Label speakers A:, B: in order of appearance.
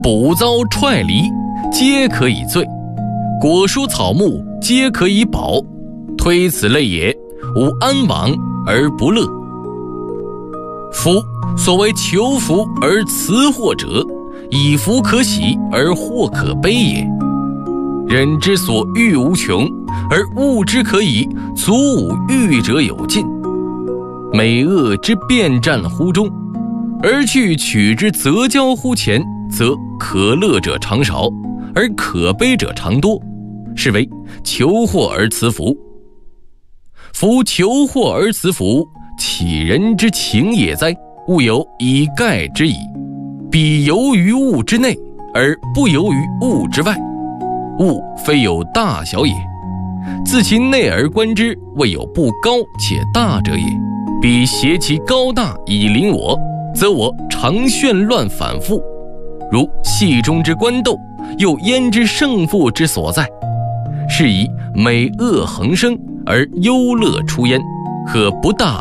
A: 卜糟踹梨，皆可以醉；果蔬草木，皆可以饱。推此类也，无安往而不乐。夫所谓求福而辞祸者，以福可喜而祸可悲也。人之所欲无穷，而物之可以足吾欲者有尽。美恶之辩战乎中，而去取之则交乎前，则可乐者常少，而可悲者常多，是为求祸而辞福。夫求祸而辞福，岂人之情也哉？物有以盖之矣。彼游于物之内，而不游于物之外。物非有大小也，自其内而观之，未有不高且大者也。彼挟其高大以临我，则我常眩乱反复，如戏中之官斗，又焉知胜负之所在？是以美恶横生，而忧乐出焉，可不大